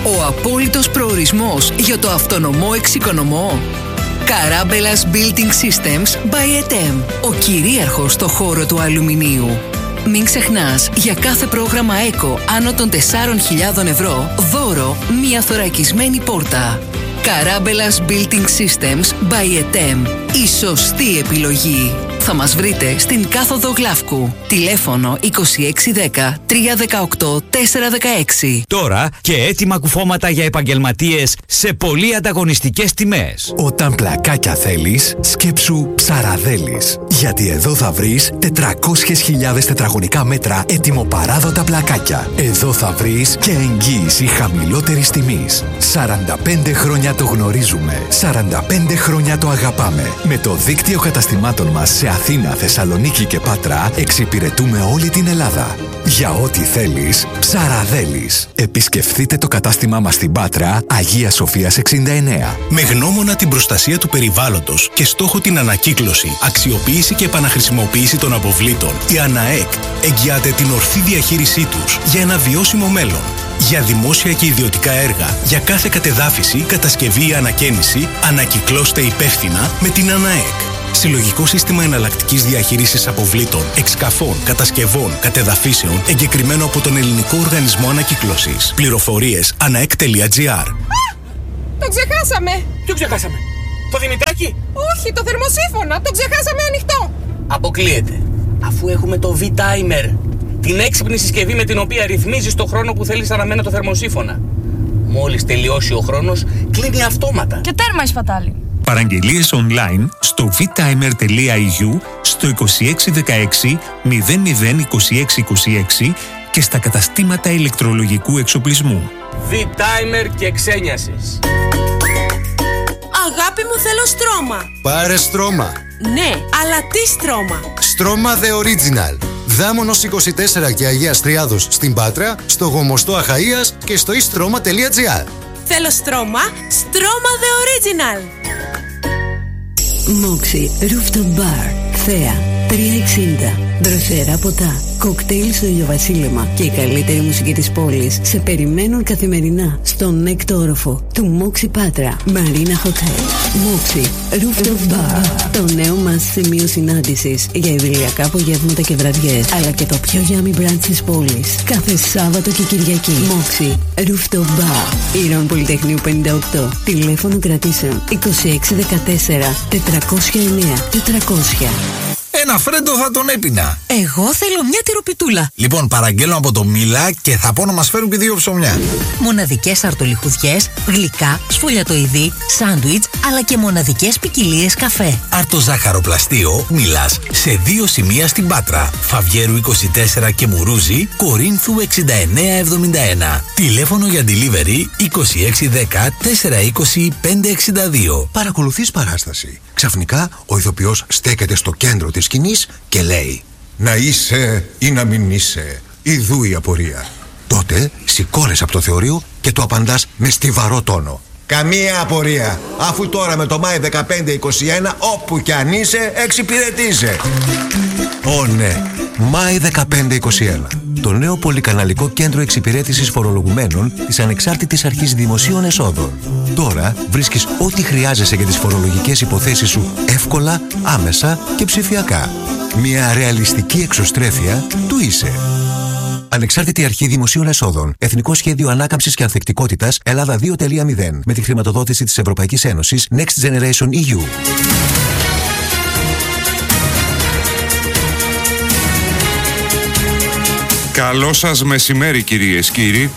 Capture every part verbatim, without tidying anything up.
Ο απόλυτος προορισμός για το αυτονομό εξοικονομό. Καράμπελας Building Systems by ΕΤΕΜ. Ο κυρίαρχος στο χώρο του αλουμινίου. Μην ξεχνάς, για κάθε πρόγραμμα ΕΚΟ άνω των τεσσάρων χιλιάδων ευρώ, δώρο μία θωρακισμένη πόρτα. Καράμπελας Building Systems by ΕΤΕΜ. Η σωστή επιλογή. Θα μας βρείτε στην κάθοδο Γλαύκου. Τηλέφωνο είκοσι έξι δέκα τρία δεκαοκτώ τέσσερα δεκαέξι. Τώρα και έτοιμα κουφώματα για επαγγελματίες σε πολύ ανταγωνιστικές τιμές. Όταν πλακάκια θέλεις, σκέψου Ψαραδέλης. Γιατί εδώ θα βρεις τετρακόσιες χιλιάδες τετραγωνικά μέτρα ετοιμοπαράδοτα πλακάκια. Εδώ θα βρεις και εγγύηση χαμηλότερης τιμής. σαράντα πέντε χρόνια το γνωρίζουμε. σαράντα πέντε χρόνια το αγαπάμε. Με το δίκτυο καταστημάτων μας σε Αθήνα, Θεσσαλονίκη και Πάτρα εξυπηρετούμε όλη την Ελλάδα. Για ό,τι θέλεις, Ψαραδέλης. Επισκεφθείτε το κατάστημά μας στην Πάτρα, Αγία Σοφίας εξήντα εννέα. Με γνώμονα την προστασία του περιβάλλοντος και στόχο την ανακύκλωση, αξιοποίηση και επαναχρησιμοποίηση των αποβλήτων, η ΑΝΑΕΚ εγγυάται την ορθή διαχείρισή τους για ένα βιώσιμο μέλλον. Για δημόσια και ιδιωτικά έργα, για κάθε κατεδάφιση, κατασκευή ή ανακαίνιση, ανακυκλώστε υπεύθυνα με την ΑΝΑΕΚ. Συλλογικό σύστημα εναλλακτικής διαχείρισης αποβλήτων, εξκαφών, κατασκευών, κατεδαφίσεων, εγκεκριμένο από τον Ελληνικό Οργανισμό Ανακύκλωσης. Πληροφορίες anaek τελεία gr. Το ξεχάσαμε! Ποιο ξεχάσαμε? Το Δημητράκι? Όχι, το θερμοσύφωνα! Το ξεχάσαμε ανοιχτό! Αποκλείεται. Αφού έχουμε το V-Timer, την έξυπνη συσκευή με την οποία ρυθμίζεις το χρόνο που θέλεις αναμένα το θερμοσύφωνα. Μόλις τελειώσει ο χρόνος, κλείνει αυτόματα. Και τέρμα η σπατάλη. Παραγγελίες online στο vtimer τελεία e u, στο είκοσι έξι δεκαέξι μηδέν μηδέν είκοσι έξι είκοσι έξι και στα καταστήματα ηλεκτρολογικού εξοπλισμού. V-Timer και ξένιασης. Αγάπη μου, θέλω στρώμα. Πάρε στρώμα. Ναι, αλλά τι στρώμα? Στρώμα The Original. Δάμονος είκοσι τέσσερα και Αγίας Τριάδος στην Πάτρα, στο Γομοστό Αχαΐας και στο e-stroma τελεία gr. Θέλω στρώμα, στρώμα The Original. Moxie Rooftop Bar, Θέα, τριακόσια εξήντα. Δροσερά ποτά, κοκτέιλ στο ηλιοβασίλεμα και η καλύτερη μουσική της πόλης σε περιμένουν καθημερινά στον έκτο όροφο του Moxie Πάτρα Marina Hotel. Moxie Rooftop Bar, το νέο μας σημείο συνάντησης για ιδηλιακά απογεύματα και βραδιές, αλλά και το πιο yummy brunch της πόλης κάθε Σάββατο και Κυριακή. Moxie Rooftop Bar, Ήρων Πολυτεχνείου πενήντα οκτώ. Τηλέφωνο κρατήσεων είκοσι έξι δεκατέσσερα τετρακόσια εννέα τετρακόσια. Ένα φρέντο θα τον έπινα. Εγώ θέλω μια τυροπιτούλα. Λοιπόν, παραγγέλνω από το Μίλα και θα πω να μας φέρουν και δύο ψωμιά. Μοναδικές αρτολιχουδιές, γλυκά, σφολιατοειδή, σάντουιτς, αλλά και μοναδικές ποικιλίες καφέ. Αρτοζάχαροπλαστείο Μίλας σε δύο σημεία στην Πάτρα. Φαβιέρου είκοσι τέσσερα και Μουρούζη, Κορίνθου εξήντα εννέα εβδομήντα ένα. Τηλέφωνο για delivery είκοσι έξι δέκα τετρακόσια είκοσι πεντακόσια εξήντα δύο. Παρακολουθείς παράσταση. Ξαφνικά ο ηθοποιός στέκεται στο κέντρο της σκηνής και λέει: «Να είσαι ή να μην είσαι, ιδού η απορία». Τότε σηκώνεσαι από το θεωρείο και του απαντάς με στιβαρό τόνο: «Καμία απορία, αφού τώρα με το Μάη δεκαπέντε είκοσι ένα όπου κι αν είσαι εξυπηρετείσαι». Ω ναι, Μάη δεκαπέντε είκοσι ένα. Το νέο πολυκαναλικό κέντρο εξυπηρέτησης φορολογουμένων της Ανεξάρτητης Αρχής Δημοσίων Εσόδων. Τώρα βρίσκεις ό,τι χρειάζεσαι για τις φορολογικές υποθέσεις σου εύκολα, άμεσα και ψηφιακά. Μια ρεαλιστική εξωστρέφεια του είσαι. Ανεξάρτητη Αρχή Δημοσίων Εσόδων. Εθνικό Σχέδιο Ανάκαμψης και Ανθεκτικότητας Ελλάδα δύο τελεία μηδέν. Με τη χρηματοδότηση της Ευρωπαϊκής Ένωσης Next Generation ι γιου. Καλό σας μεσημέρι, κυρίες κύριοι.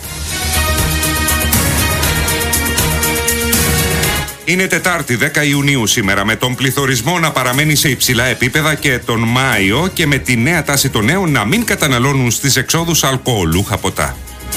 Είναι Τετάρτη δέκα Ιουνίου σήμερα, με τον πληθωρισμό να παραμένει σε υψηλά επίπεδα και τον Μάιο και με τη νέα τάση των νέων να μην καταναλώνουν στις εξόδους αλκοολούχα ποτά.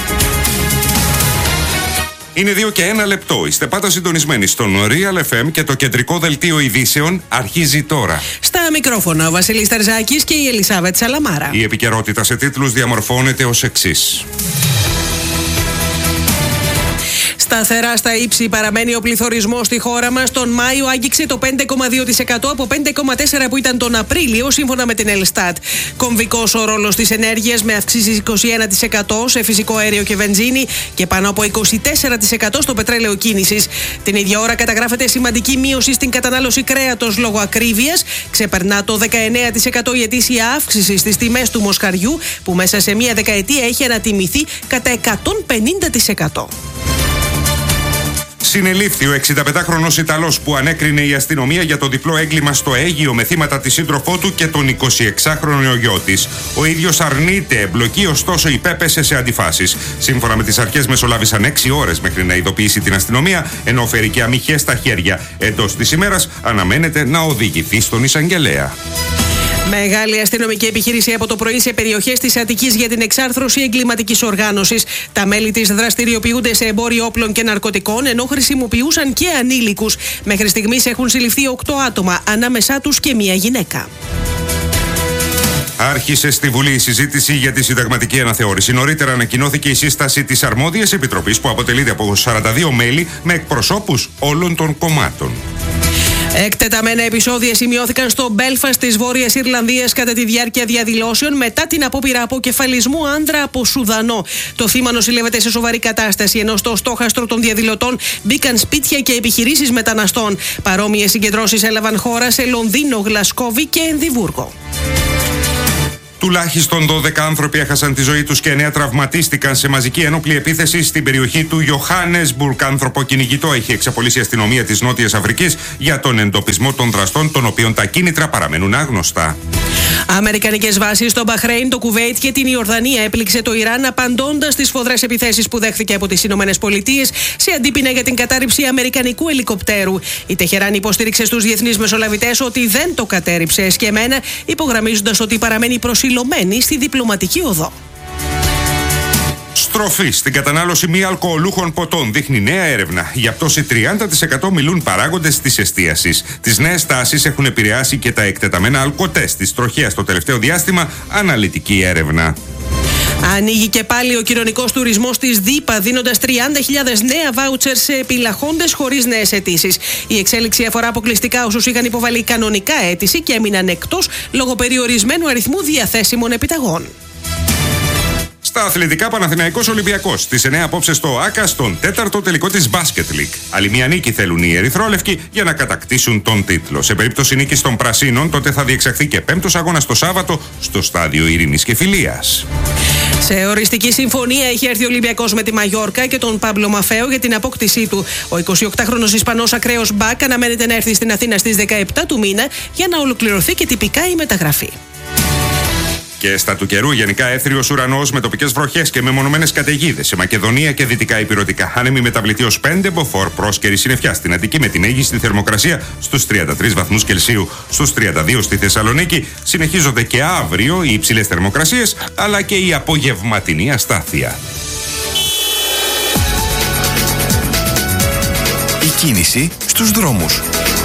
Είναι δύο και ένα λεπτό. Είστε πάντα συντονισμένοι στον Real εφ εμ και το κεντρικό δελτίο ειδήσεων αρχίζει τώρα. Στα μικρόφωνα ο Βασίλης Ταρζάκης και η Ελισάβετ Σαλαμάρα. Η επικαιρότητα σε τίτλους διαμορφώνεται ως εξής. Σταθερά στα ύψη παραμένει ο πληθωρισμός στη χώρα μας. Τον Μάιο άγγιξε το πέντε κόμμα δύο τοις εκατό από πέντε κόμμα τέσσερα τοις εκατό που ήταν τον Απρίλιο, σύμφωνα με την Ελστάτ. Κομβικός ο ρόλος της ενέργειας, με αυξήσεις είκοσι ένα τοις εκατό σε φυσικό αέριο και βενζίνη και πάνω από είκοσι τέσσερα τοις εκατό στο πετρέλαιο κίνησης. Την ίδια ώρα καταγράφεται σημαντική μείωση στην κατανάλωση κρέατος λόγω ακρίβειας. Ξεπερνά το δεκαεννέα τοις εκατό η ετήσια αύξηση στις τιμές του μοσχαριού, που μέσα σε μία δεκαετία έχει ανατιμηθεί κατά εκατόν πενήντα τοις εκατό. Συνελήφθη ο εξηνταπεντάχρονος Ιταλός που ανέκρινε η αστυνομία για το διπλό έγκλημα στο Αίγυο με θύματα τη σύντροφό του και τον εικοσιεξάχρονο γιο της. Ο ίδιος αρνείται εμπλοκή, ωστόσο υπέπεσε σε αντιφάσεις. Σύμφωνα με τις αρχές, μεσολάβησαν έξι ώρες μέχρι να ειδοποιήσει την αστυνομία, ενώ φέρει και αμυχές στα χέρια. Εντός της ημέρας αναμένεται να οδηγηθεί στον εισαγγελέα. Μεγάλη αστυνομική επιχείρηση από το πρωί σε περιοχές της Αττικής για την εξάρθρωση εγκληματικής οργάνωσης. Τα μέλη της δραστηριοποιούνται σε εμπόριο όπλων και ναρκωτικών, ενώ χρησιμοποιούσαν και ανήλικους. Μέχρι στιγμής έχουν συλληφθεί οκτώ άτομα, ανάμεσά τους και μία γυναίκα. Άρχισε στη Βουλή η συζήτηση για τη συνταγματική αναθεώρηση. Νωρίτερα ανακοινώθηκε η σύσταση της αρμόδιας επιτροπής, που αποτελείται από σαράντα δύο μέλη με εκπροσώπους όλων των κομμάτων. Εκτεταμένα επεισόδια σημειώθηκαν στο Μπέλφαστ της Βόρειας Ιρλανδίας κατά τη διάρκεια διαδηλώσεων μετά την απόπειρα αποκεφαλισμού άνδρα από Σουδανό. Το θύμα νοσηλεύεται σε σοβαρή κατάσταση, ενώ στο στόχαστρο των διαδηλωτών μπήκαν σπίτια και επιχειρήσεις μεταναστών. Παρόμοιες συγκεντρώσεις έλαβαν χώρα σε Λονδίνο, Γλασκόβι και Ενδιβούργο. Τουλάχιστον δώδεκα άνθρωποι έχασαν τη ζωή τους και εννέα τραυματίστηκαν σε μαζική ένοπλη επίθεση στην περιοχή του Ιωχάννεσμπουργκ. Άνθρωπο κυνηγητό έχει εξαπολύσει η αστυνομία της Νότιας Αφρικής για τον εντοπισμό των δραστών, των οποίων τα κίνητρα παραμένουν άγνωστα. Αμερικανικές βάσεις στο Μπαχρέιν, το Κουβέιτ και την Ιορδανία έπληξε το Ιράν, απαντώντας στις σφοδρές επιθέσεις που δέχθηκε από τις Ηνωμένες Πολιτείες σε αντίπεινα για την κατάρριψη αμερικανικού ελικοπτέρου. Η Τεχεράνη υποστήριξε στους διεθνείς μεσολαβητές ότι δεν το κατέρριψε εσκεμμένα, υπογραμμίζοντας ότι παραμένει προσιλωμένη στη διπλωματική οδό. Στροφή στην κατανάλωση μη αλκοολούχων ποτών δείχνει νέα έρευνα. Για πτώση τριάντα τοις εκατό μιλούν παράγοντες της εστίασης. Τις νέες τάσεις έχουν επηρεάσει και τα εκτεταμένα αλκοτέστ της τροχέας το τελευταίο διάστημα, αναλυτική έρευνα. Ανοίγει και πάλι ο κοινωνικός τουρισμός της ΔΥΠΑ, δίνοντας τριάντα χιλιάδες νέα βάουτσερ σε επιλαχόντες χωρίς νέες αιτήσεις. Η εξέλιξη αφορά αποκλειστικά όσους είχαν υποβάλει κανονικά αίτηση και έμειναν εκτός λόγω περιορισμένου αριθμού διαθέσιμων επιταγών. Στα αθλητικά, Παναθηναϊκός Ολυμπιακός. Στις εννέα απόψε στο ΆΚΑ, στον τέταρτο τελικό της Basket League. Άλλη μια νίκη θέλουν οι ερυθρόλευκοι για να κατακτήσουν τον τίτλο. Σε περίπτωση νίκης των Πρασίνων, τότε θα διεξαχθεί και πέμπτος αγώνας το Σάββατο στο στάδιο Ειρήνης και Φιλίας. Σε οριστική συμφωνία έχει έρθει ο Ολυμπιακός με τη Μαγιόρκα και τον Πάμπλο Μαφέο για την απόκτησή του. Ο εικοσιοκτάχρονος Ισπανός ακραίος μπακ αναμένεται να έρθει στην Αθήνα στις δεκαεπτά του μήνα για να ολοκληρωθεί και τυπικά η μεταγραφή. Και στα του καιρού, γενικά έθριος ουρανός με τοπικές βροχές και μεμονωμένες καταιγίδες σε Μακεδονία και δυτικά υπηρετικά. Άνεμη μεταβλητή ως πέντε, μποφόρ πρόσκαιρη συννεφιά στην Αττική με την αίγιστη θερμοκρασία στους τριάντα τρεις βαθμούς Κελσίου. Στους τριάντα δύο στη Θεσσαλονίκη. Συνεχίζονται και αύριο οι υψηλές θερμοκρασίες, αλλά και η απογευματινή αστάθεια. Η κίνηση στους δρόμους.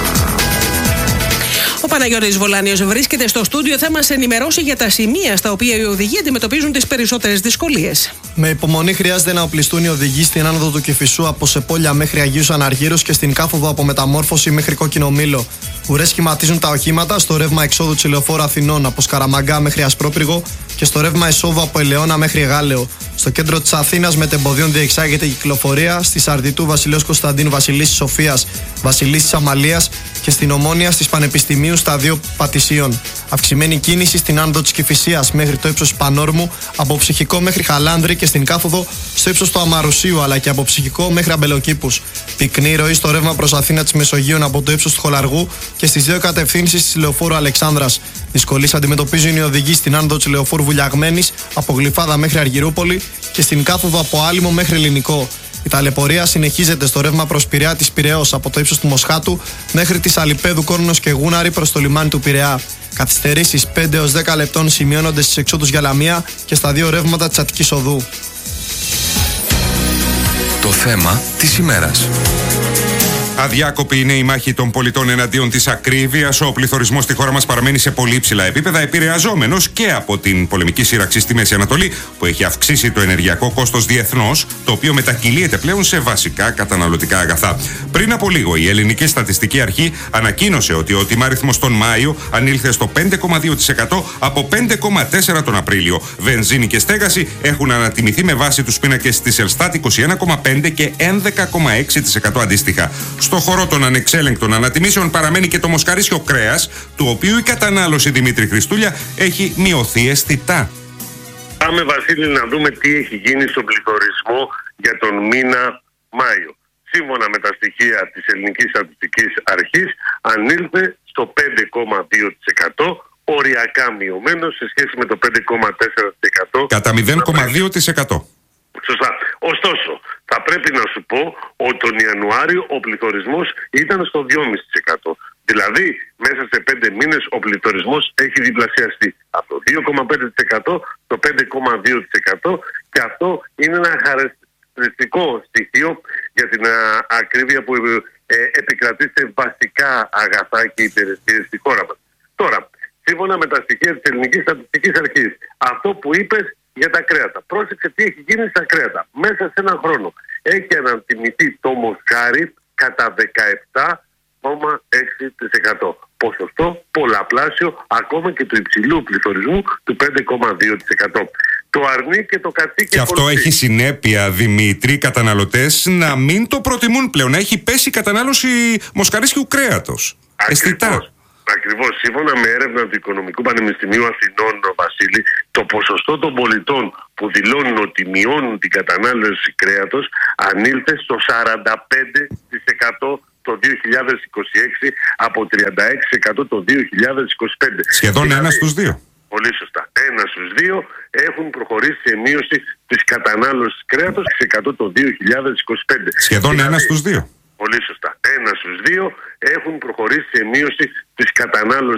Ο Παναγιώτης Βολάνιος βρίσκεται στο στούντιο, θα μας ενημερώσει για τα σημεία στα οποία οι οδηγοί αντιμετωπίζουν τις περισσότερες δυσκολίες. Με υπομονή χρειάζεται να οπλιστούν οι οδηγοί στην άνοδο του Κηφισού από Σεπόλια μέχρι Αγίους Αναργύρους και στην κάθοδο από Μεταμόρφωση μέχρι Κόκκινο Μήλο. Ουρές σχηματίζουν τα οχήματα στο ρεύμα εξόδου της Λεωφόρου Αθηνών από Σκαραμαγκά μέχρι Ασπρόπυργο και στο ρεύμα εισόδου από Ελαιώνα μέχρι Γάλεο. Στο κέντρο της Αθήνας μετεμποδίων διεξάγεται η κυκλοφορία στη Σαρδιτού Βασιλέως Κωνσταντίνου, Βασιλίσσης Σοφίας, Βασιλίσσης Αμαλίας και στην Ομόνια στις Πανεπιστημίου Σταδίου Πατησίων. Αυξημένη κίνηση στην άνοδο της Κηφισίας μέχρι το ύψος Πανόρμου, από Ψυχικό μέχρι Χαλάνδρη και στην κάθοδο στο ύψος του Αμαρουσίου, αλλά και από Ψυχικό μέχρι Αμπελοκήπους. Πυκνή ροή στο ρεύμα προς Αθήνα της Μεσογείων από το ύψος του Χολαργού και στις δύο κατευθύνσεις της Λεωφόρου Αλεξάνδρας. Δυσκολίες αντιμετωπίζουν οι οδηγοί στην άνοδο της Λεωφόρου Βουλιαγμένης από Γλυφάδα μέχρι Αργυρούπολη και στην κάθοδο από Άλυμο μέχρι Ελληνικό. Η ταλαιπωρία συνεχίζεται στο ρεύμα προς Πειραιά της Πειραιώς από το ύψος του Μοσχάτου μέχρι της Αλιπέδου, Κόρνος και Γούναρη προς το λιμάνι του Πειραιά. Καθυστερήσεις πέντε έως δέκα λεπτών σημειώνονται στις εξόδους για Λαμία και στα δύο ρεύματα της Αττικής Οδού. Το θέμα της ημέρας. Αδιάκοπη είναι η μάχη των πολιτών εναντίον της ακρίβειας. Ο πληθωρισμός στη χώρα μας παραμένει σε πολύ υψηλά επίπεδα, επηρεαζόμενος και από την πολεμική σύραξη στη Μέση Ανατολή, που έχει αυξήσει το ενεργειακό κόστος διεθνώς, το οποίο μετακυλίεται πλέον σε βασικά καταναλωτικά αγαθά. Πριν από λίγο, η Ελληνική Στατιστική Αρχή ανακοίνωσε ότι ο τιμάριθμος τον Μάιο ανήλθε στο πέντε κόμμα δύο τοις εκατό από πέντε κόμμα τέσσερα τοις εκατό τον Απρίλιο. Βενζίνη και στέγαση έχουν ανατιμηθεί με βάση τους πίνακες της Ελστάτ είκοσι ένα κόμμα πέντε και έντεκα κόμμα έξι τοις εκατό αντίστοιχα. Στο χώρο των ανεξέλεγκτων ανατιμήσεων παραμένει και το μοσχαρίσιο κρέας, του οποίου η κατανάλωση, Δημήτρη Χριστούλια, έχει μειωθεί αισθητά. Πάμε, Βασίλη, να δούμε τι έχει γίνει στον πληθωρισμό για τον μήνα Μάιο. Σύμφωνα με τα στοιχεία της Ελληνικής Στατιστικής Αρχής, ανήλθε στο πέντε κόμμα δύο τοις εκατό, οριακά μειωμένο σε σχέση με το πέντε κόμμα τέσσερα τοις εκατό. Κατά μηδέν κόμμα δύο τοις εκατό. Σωστά. Ωστόσο, θα πρέπει να σου πω ότι τον Ιανουάριο ο πληθωρισμός ήταν στο δυόμισι τοις εκατό. Δηλαδή, μέσα σε πέντε μήνες ο πληθωρισμός έχει διπλασιαστεί από το δύο κόμμα πέντε τοις εκατό στο πέντε κόμμα δύο τοις εκατό, και αυτό είναι ένα χαρακτηριστικό στοιχείο για την α, ακρίβεια που ε, επικρατεί σε βασικά αγαθά και υπηρεσίες στη χώρα μας. Τώρα, σύμφωνα με τα στοιχεία της Ελληνικής Στατιστικής Αρχής, αυτό που είπες για τα κρέατα. Πρόσεξε τι έχει γίνει στα κρέατα. Μέσα σε έναν χρόνο έχει ανατιμηθεί το μοσχάρι κατά δεκαεπτά κόμμα έξι τοις εκατό. Ποσοστό πολλαπλάσιο ακόμα και του υψηλού πληθωρισμού του πέντε κόμμα δύο τοις εκατό. Το αρνεί και το κατσίκι. Και αυτό πολιτή. Έχει συνέπεια, Δημήτρη, οι καταναλωτές να μην το προτιμούν πλέον. Έχει πέσει η κατανάλωση μοσχαρίσιου κρέατος. Αισθητά. Ακριβώς. Σύμφωνα με έρευνα του Οικονομικού Πανεπιστημίου Αθηνών, Βασίλη, το ποσοστό των πολιτών που δηλώνουν ότι μειώνουν την κατανάλωση κρέατος ανήλθε στο σαράντα πέντε τοις εκατό το δύο χιλιάδες είκοσι έξι από τριάντα έξι τοις εκατό το δύο χιλιάδες είκοσι πέντε. Σχεδόν δηλαδή, ένα στους δύο. Πολύ σωστά. Ένα στους δύο έχουν προχωρήσει σε μείωση της κατανάλωσης κρέατος εκατό το δύο χιλιάδες είκοσι πέντε. Σχεδόν δηλαδή, ένα στους δύο. Πολύ σωστά. Ένα στους δύο έχουν προχωρήσει σε μείωση της κατανάλωσης